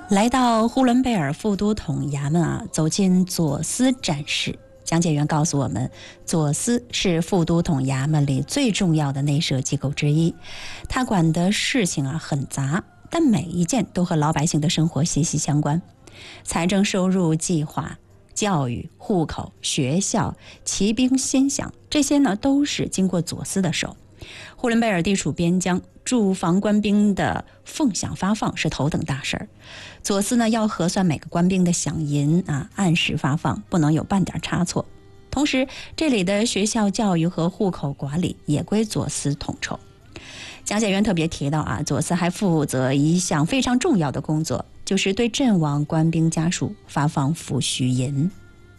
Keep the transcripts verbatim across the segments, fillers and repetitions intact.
来到呼伦贝尔副都统衙门啊，走进左司展示。讲解员告诉我们，左司是副都统衙门里最重要的内设机构之一，他管的事情啊很杂，但每一件都和老百姓的生活息息相关。财政收入计划、教育、户口、学校、骑兵先饷，这些呢都是经过左司的手。呼伦贝尔地处边疆，驻防官兵的俸饷发放是头等大事儿。左司呢要核算每个官兵的饷银啊，按时发放，不能有半点差错。同时，这里的学校教育和户口管理也归左司统筹。讲解员特别提到啊，左司还负责一项非常重要的工作，就是对阵亡官兵家属发放抚恤银。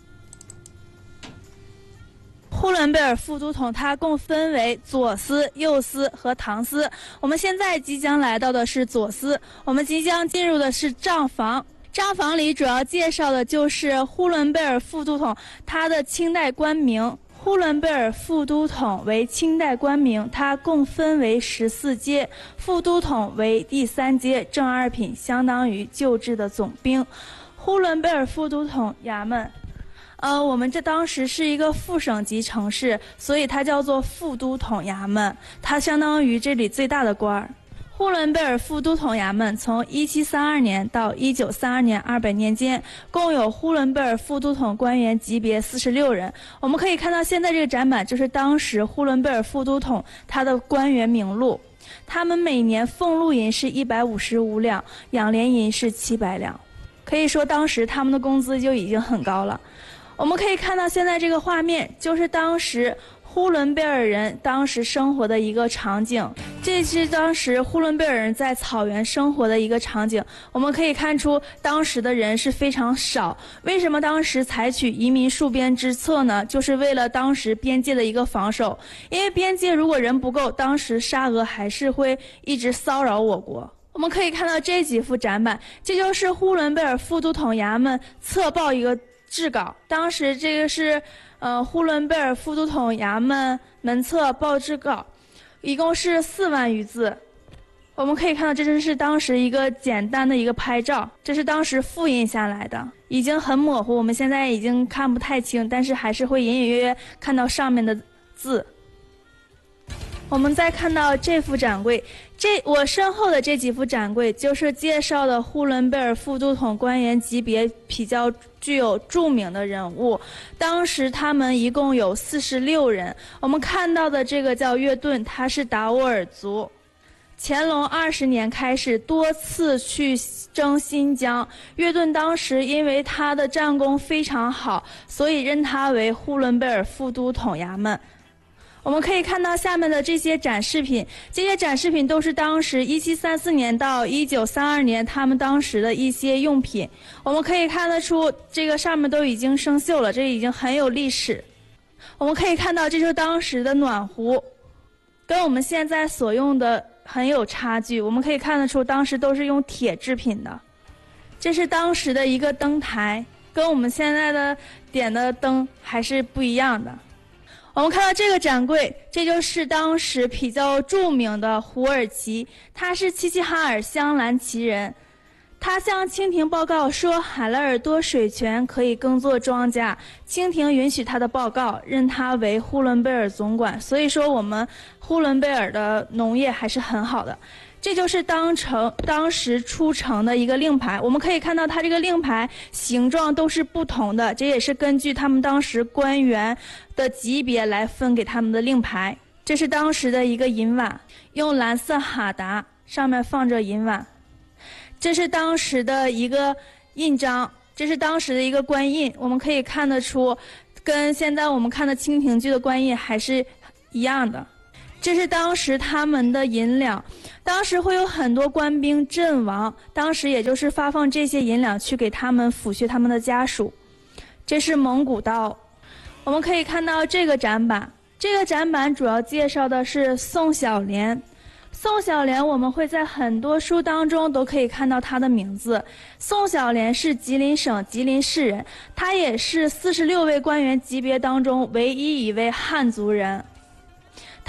呼伦贝尔副都统它共分为左司、右司和堂司。我们现在即将来到的是左司，我们即将进入的是账房。账房里主要介绍的就是呼伦贝尔副都统他的清代官名。呼伦贝尔副都统为清代官名，它共分为十四阶，副都统为第三阶，正二品，相当于旧制的总兵。呼伦贝尔副都统衙门。呃，我们这当时是一个副省级城市，所以它叫做副都统衙门，它相当于这里最大的官儿。呼伦贝尔副都统衙门从一七三二年到一九三二年二百年间，共有呼伦贝尔副都统官员级别四十六人。我们可以看到现在这个展板就是当时呼伦贝尔副都统他的官员名录，他们每年俸禄银是一百五十五两，养廉银是七百两，可以说当时他们的工资就已经很高了。我们可以看到现在这个画面就是当时呼伦贝尔人当时生活的一个场景，这是当时呼伦贝尔人在草原生活的一个场景。我们可以看出当时的人是非常少，为什么当时采取移民戍边之策呢？就是为了当时边界的一个防守，因为边界如果人不够，当时沙俄还是会一直骚扰我国。我们可以看到这几幅展板，这就是呼伦贝尔副都统衙门册报一个制稿，当时这个是呃呼伦贝尔副都统衙门门册报制稿，一共是四万余字。我们可以看到这就是当时一个简单的一个拍照，这是当时复印下来的，已经很模糊，我们现在已经看不太清，但是还是会隐隐约约看到上面的字。我们再看到这幅展柜，这我身后的这几幅展柜就是介绍的呼伦贝尔副都统官员级别比较具有著名的人物，当时他们一共有四十六人。我们看到的这个叫岳盾，他是达斡尔族。乾隆二十年开始多次去征新疆，岳盾当时因为他的战功非常好，所以任他为呼伦贝尔副都统衙门。我们可以看到下面的这些展示品，这些展示品都是当时一七三四年到一九三二年他们当时的一些用品。我们可以看得出这个上面都已经生锈了，这已经很有历史。我们可以看到这就是当时的暖壶，跟我们现在所用的很有差距。我们可以看得出当时都是用铁制品的。这是当时的一个灯台，跟我们现在的点的灯还是不一样的。我们看到这个展柜，这就是当时比较著名的胡尔奇，他是齐齐哈尔镶蓝旗人。他向清廷报告说海拉尔多水泉可以耕作庄稼，清廷允许他的报告，任他为呼伦贝尔总管。所以说我们呼伦贝尔的农业还是很好的。这就是当城当时出城的一个令牌，我们可以看到它这个令牌形状都是不同的，这也是根据他们当时官员的级别来分给他们的令牌。这是当时的一个银碗，用蓝色哈达，上面放着银碗。这是当时的一个印章，这是当时的一个官印，我们可以看得出跟现在我们看的清廷剧的官印还是一样的。这是当时他们的银两，当时会有很多官兵阵亡，当时也就是发放这些银两去给他们抚恤他们的家属。这是蒙古刀。我们可以看到这个展板，这个展板主要介绍的是宋小濂。宋小濂我们会在很多书当中都可以看到他的名字。宋小濂是吉林省吉林市人，他也是四十六位官员级别当中唯一一位汉族人。他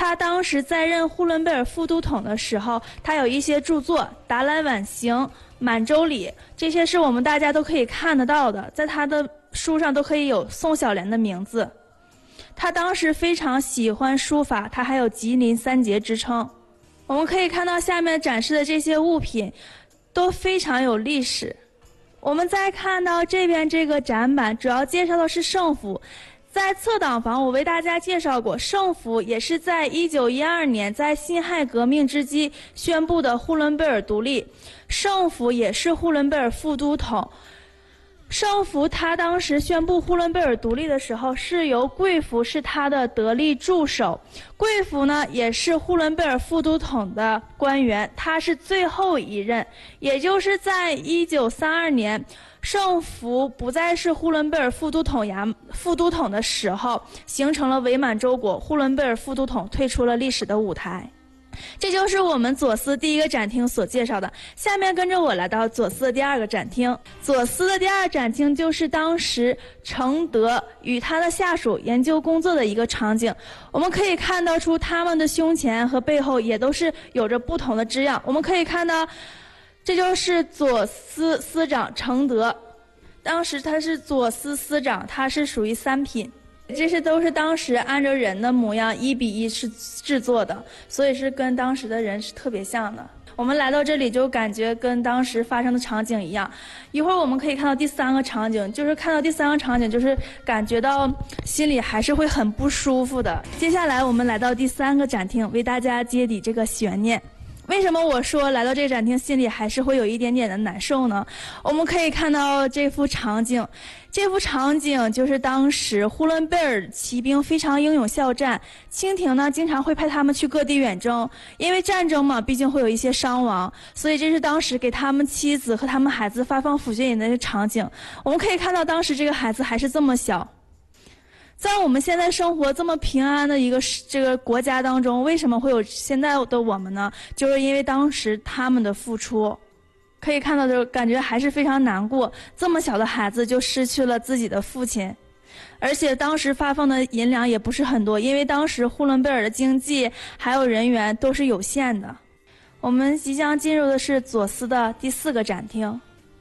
他当时在任呼伦贝尔副都统的时候，他有一些著作《达兰晚行》《满洲里》，这些是我们大家都可以看得到的，在他的书上都可以有宋小濂的名字。他当时非常喜欢书法，他还有吉林三杰之称。我们可以看到下面展示的这些物品都非常有历史。我们再看到这边这个展板，主要介绍的是圣府。在侧挡房我为大家介绍过，圣府也是在一九一二年在辛亥革命之际宣布的呼伦贝尔独立。圣府也是呼伦贝尔副都统。圣府他当时宣布呼伦贝尔独立的时候，是由贵福是他的得力助手。贵福呢也是呼伦贝尔副都统的官员，他是最后一任，也就是在一九三二年圣福不再是呼伦贝尔副都统衙副都统的时候，形成了伪满洲国，呼伦贝尔副都统退出了历史的舞台。这就是我们左思第一个展厅所介绍的。下面跟着我来到左思的第二个展厅。左思的第二展厅就是当时承德与他的下属研究工作的一个场景。我们可以看到出他们的胸前和背后也都是有着不同的字样。我们可以看到，这就是左思司长承德，当时他是左司司长，他是属于三品。这些都是当时按照人的模样一比一是制作的，所以是跟当时的人是特别像的。我们来到这里就感觉跟当时发生的场景一样。一会儿我们可以看到第三个场景，就是看到第三个场景就是感觉到心里还是会很不舒服的。接下来我们来到第三个展厅，为大家揭底这个悬念。为什么我说来到这个展厅心里还是会有一点点的难受呢？我们可以看到这幅场景，这幅场景就是当时呼伦贝尔骑兵非常英勇效战，清廷呢经常会派他们去各地远征，因为战争嘛，毕竟会有一些伤亡，所以这是当时给他们妻子和他们孩子发放抚恤银的场景。我们可以看到当时这个孩子还是这么小。在我们现在生活这么平安的一个这个国家当中，为什么会有现在的我们呢？就是因为当时他们的付出。可以看到，就感觉还是非常难过，这么小的孩子就失去了自己的父亲，而且当时发放的银两也不是很多，因为当时呼伦贝尔的经济还有人员都是有限的。我们即将进入的是左思的第四个展厅。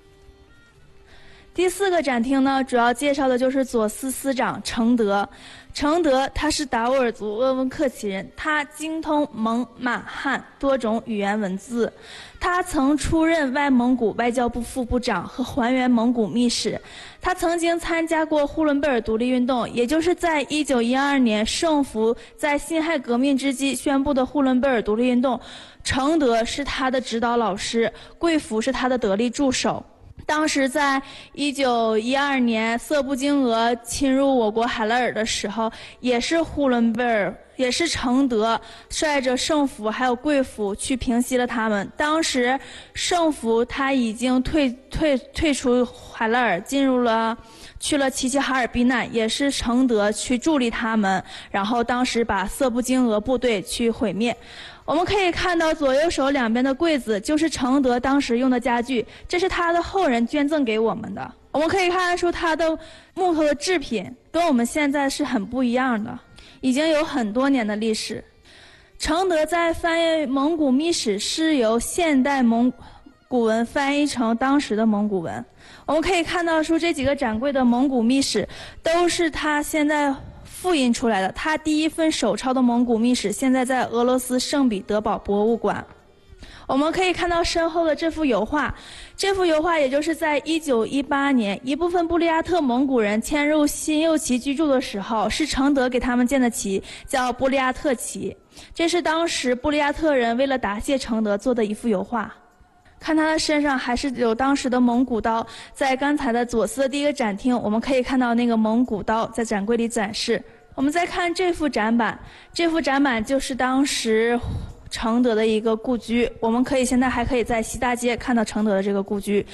第四个展厅呢，主要介绍的就是左司司长承德。承德他是达斡尔族鄂温克旗人，他精通蒙满汉多种语言文字。他曾出任外蒙古外交部副部长和还原蒙古秘史。他曾经参加过呼伦贝尔独立运动，也就是在一九一二年圣福在辛亥革命之际宣布的呼伦贝尔独立运动。承德是他的指导老师，贵福是他的得力助手。当时在一九一二年色布金俄侵入我国海拉尔的时候，也是呼伦贝尔也是承德率着圣福还有贵福去平息了他们。当时圣福他已经退退退出海拉尔，进入了去了齐齐哈尔避难，也是承德去助力他们，然后当时把色布金俄部队去毁灭。我们可以看到左右手两边的柜子就是承德当时用的家具，这是他的后人捐赠给我们的。我们可以看得出他的木头的制品跟我们现在是很不一样的，已经有很多年的历史。承德在翻译蒙古秘史是由现代蒙古文翻译成当时的蒙古文。我们可以看到说这几个展柜的蒙古秘史都是他现在复印出来的，他第一份手抄的蒙古秘史现在在俄罗斯圣彼得堡博物馆。我们可以看到身后的这幅油画，这幅油画也就是在一九一八年一部分布利亚特蒙古人迁入新右旗居住的时候，是承德给他们建的旗，叫布利亚特旗。这是当时布利亚特人为了答谢承德做的一幅油画。看他的身上还是有当时的蒙古刀，在刚才的左思的第一个展厅，我们可以看到那个蒙古刀在展柜里展示。我们再看这幅展板，这幅展板就是当时承德的一个故居，我们可以现在还可以在西大街看到承德的这个故居。